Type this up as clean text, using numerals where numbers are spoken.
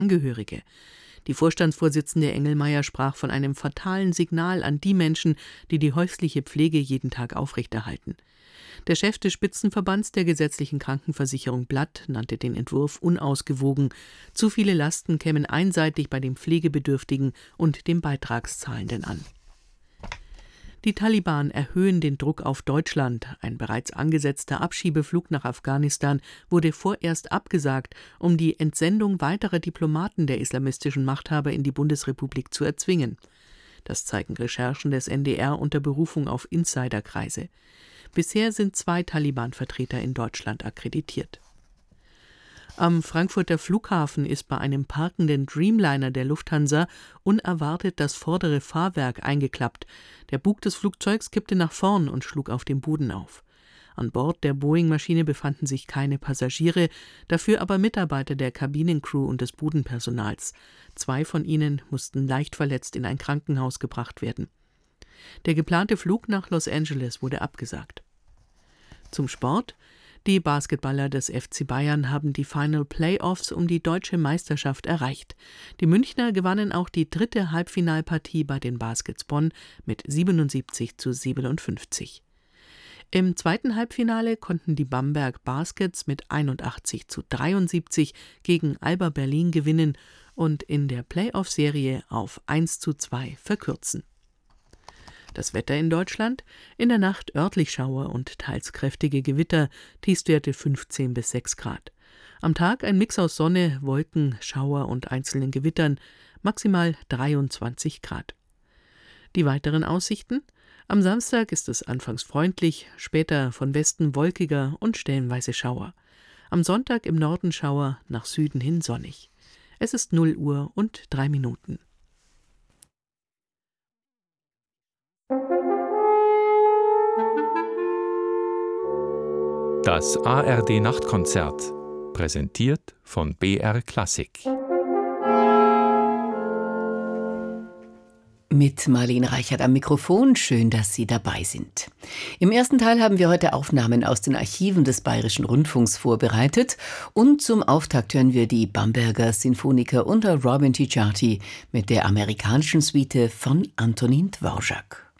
Angehörige. Die Vorstandsvorsitzende Engelmeier sprach von einem fatalen Signal an die Menschen, die die häusliche Pflege jeden Tag aufrechterhalten. Der Chef des Spitzenverbands der gesetzlichen Krankenversicherung Blatt nannte den Entwurf unausgewogen. Zu viele Lasten kämen einseitig bei den Pflegebedürftigen und den Beitragszahlenden an. Die Taliban erhöhen den Druck auf Deutschland. Ein bereits angesetzter Abschiebeflug nach Afghanistan wurde vorerst abgesagt, um die Entsendung weiterer Diplomaten der islamistischen Machthaber in die Bundesrepublik zu erzwingen. Das zeigen Recherchen des NDR unter Berufung auf Insiderkreise. Bisher sind 2 Taliban-Vertreter in Deutschland akkreditiert. Am Frankfurter Flughafen ist bei einem parkenden Dreamliner der Lufthansa unerwartet das vordere Fahrwerk eingeklappt. Der Bug des Flugzeugs kippte nach vorn und schlug auf dem Boden auf. An Bord der Boeing-Maschine befanden sich keine Passagiere, dafür aber Mitarbeiter der Kabinencrew und des Bodenpersonals. 2 von ihnen mussten leicht verletzt in ein Krankenhaus gebracht werden. Der geplante Flug nach Los Angeles wurde abgesagt. Zum Sport. Die Basketballer des FC Bayern haben die Final Playoffs um die deutsche Meisterschaft erreicht. Die Münchner gewannen auch die 3. Halbfinalpartie bei den Baskets Bonn mit 77:57. Im 2. Halbfinale konnten die Bamberg Baskets mit 81:73 gegen Alba Berlin gewinnen und in der Playoff-Serie auf 1:2 verkürzen. Das Wetter in Deutschland: in der Nacht örtlich Schauer und teils kräftige Gewitter, Tiefstwerte 15 bis 6 Grad. Am Tag ein Mix aus Sonne, Wolken, Schauer und einzelnen Gewittern, maximal 23 Grad. Die weiteren Aussichten: am Samstag ist es anfangs freundlich, später von Westen wolkiger und stellenweise Schauer. Am Sonntag im Norden Schauer, nach Süden hin sonnig. Es ist 0 Uhr und 3 Minuten. Das ARD-Nachtkonzert, präsentiert von BR Klassik. Mit Marlene Reichert am Mikrofon, schön, dass Sie dabei sind. Im ersten Teil haben wir heute Aufnahmen aus den Archiven des Bayerischen Rundfunks vorbereitet und zum Auftakt hören wir die Bamberger Sinfoniker unter Robin Cicciati mit der amerikanischen Suite von Antonin Dvorak.